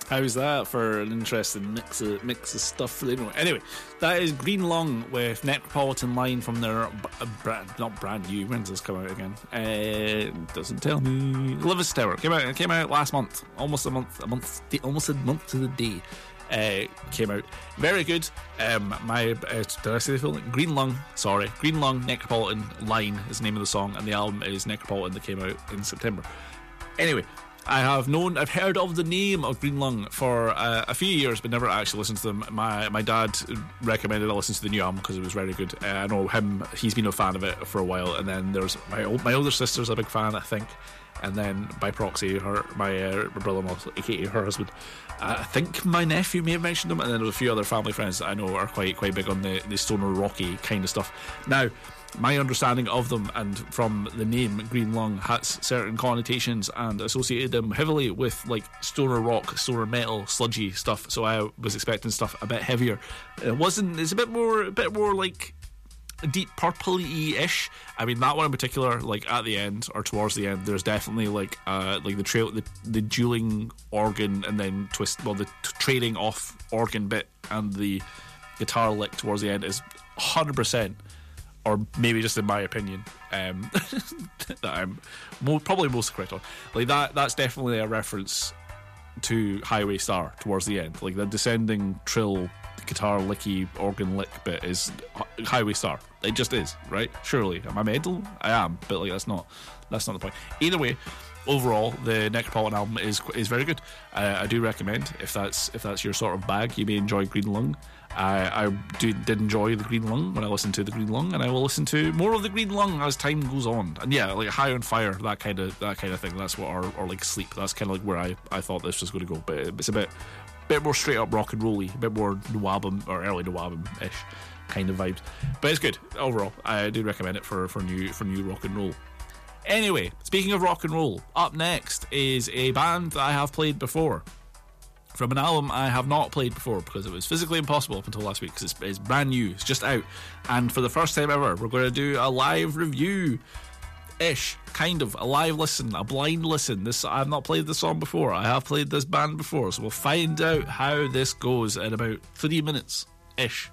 How's that for an interesting mix of stuff? Anyway, that is Green Lung with Necropolitan Line from their not brand new. When does this come out again? Doesn't tell me. Live as Tower came out last month, almost a month to the day. Came out very good. Did I say the full name? Green Lung, Necropolitan Line is the name of the song, and the album is Necropolitan that came out in September. Anyway, I've heard of the name of Green Lung for a few years, but never actually listened to them. My dad recommended I listen to the new album because it was very good. I know he's been a fan of it for a while, and then there's my older sister's a big fan, I think, and then by proxy my brother-in-law, aka her husband, I think my nephew may have mentioned them, and then there's a few other family friends that I know are quite big on the stoner rocky kind of stuff. Now, my understanding of them and from the name Green Lung has certain connotations and associated them heavily with like stoner rock, stoner metal, sludgy stuff. So I was expecting stuff a bit heavier. It wasn't. It's a bit more like deep purpley-ish. I mean, that one in particular, like at the end or towards the end, there's definitely like the dueling organ and then the trading off organ bit and the guitar lick towards the end is 100%. Or maybe just in my opinion, that I'm probably most correct on. Like that's definitely a reference to Highway Star towards the end. Like the descending trill, guitar licky, organ lick bit is Highway Star. It just is, right? Surely, am I mental? I am, but like that's not the point. Either way, overall, the Necropolitan album is very good. I do recommend if that's your sort of bag, you may enjoy Green Lung. I did enjoy the Green Lung when I listened to the Green Lung, and I will listen to more of the Green Lung as time goes on. And yeah, like High on Fire, that kind of thing. That's what, or like Sleep. That's kind of like where I thought this was going to go. But it's a bit more straight up rock and rolly, a bit more new album or early new album ish kind of vibes. But it's good overall. I do recommend it for new rock and roll. Anyway, speaking of rock and roll, up next is a band that I have played before. From an album I have not played before because it was physically impossible up until last week because it's brand new, it's just out, and for the first time ever we're going to do a live review-ish, kind of, a live listen, a blind listen. I have not played this song before, I have played this band before, so we'll find out how this goes in about 3 minutes-ish.